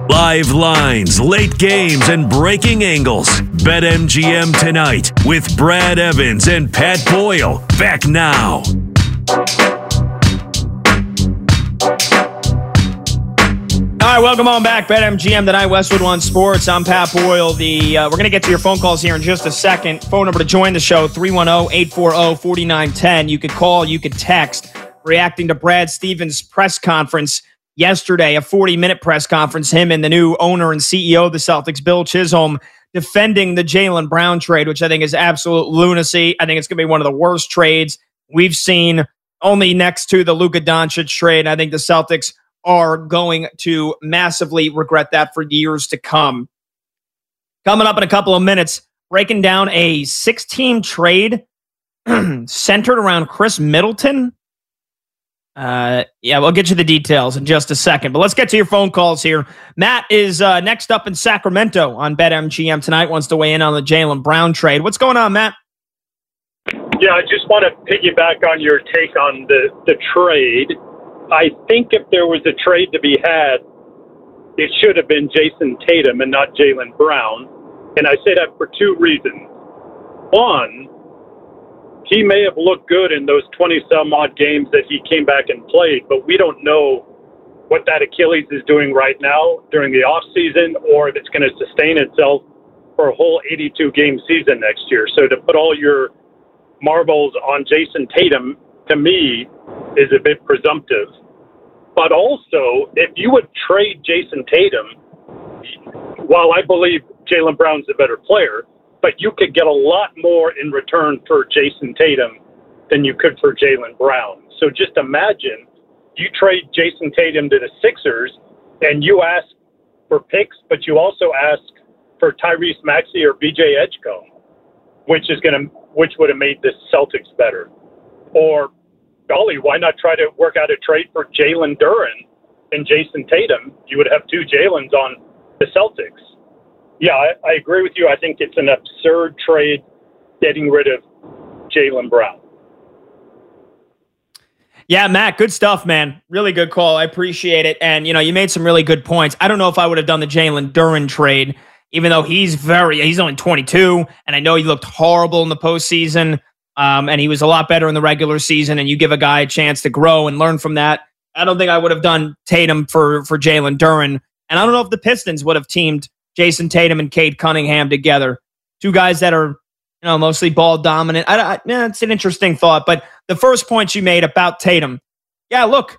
Live lines, late games, and breaking angles. BetMGM tonight with Brad Evans and Pat Boyle. Back now. All right, welcome on back. BetMGM tonight, Westwood One Sports. I'm Pat Boyle. We're going to get to your phone calls here in just a second. Phone number to join the show, 310-840-4910. You could call, you could text. Reacting to Brad Stevens' press conference yesterday, a 40-minute press conference, him and the new owner and CEO of the Celtics, Bill Chisholm, defending the Jaylen Brown trade, which I think is absolute lunacy. I think it's going to be one of the worst trades we've seen, only next to the Luka Doncic trade. I think the Celtics are going to massively regret that for years to come. Coming up in a couple of minutes, breaking down a 6-team trade centered around Chris Middleton. We'll get you the details in just a second, but let's get to your phone calls here. Matt is next up in Sacramento on BetMGM tonight, wants to weigh in on the Jaylen Brown trade. What's going on, Matt? Yeah, I just want to piggyback on your take on the trade. I think if there was a trade to be had, it should have been Jason Tatum and not Jaylen Brown. And I say that for two reasons. One, he may have looked good in those 20-some-odd games that he came back and played, but we don't know what that Achilles is doing right now during the offseason or if it's going to sustain itself for a whole 82-game season next year. So to put all your marbles on Jason Tatum, to me, is a bit presumptive. But also, if you would trade Jason Tatum, while I believe Jaylen Brown's a better player, but you could get a lot more in return for Jason Tatum than you could for Jaylen Brown. So just imagine you trade Jason Tatum to the Sixers and you ask for picks, but you also ask for Tyrese Maxey or BJ Edgecombe, which would have made the Celtics better. Or, golly, why not try to work out a trade for Jalen Duren and Jason Tatum? You would have two Jalen's on the Celtics. Yeah, I agree with you. I think it's an absurd trade getting rid of Jaylen Brown. Yeah, Matt, good stuff, man. Really good call. I appreciate it. And, you made some really good points. I don't know if I would have done the Jalen Duren trade, even though he's only 22, and I know he looked horrible in the postseason, and he was a lot better in the regular season, and you give a guy a chance to grow and learn from that. I don't think I would have done Tatum for Jalen Duren. And I don't know if the Pistons would have teamed Jason Tatum and Cade Cunningham together. Two guys that are, mostly ball dominant. It's an interesting thought. But the first point you made about Tatum, yeah, look,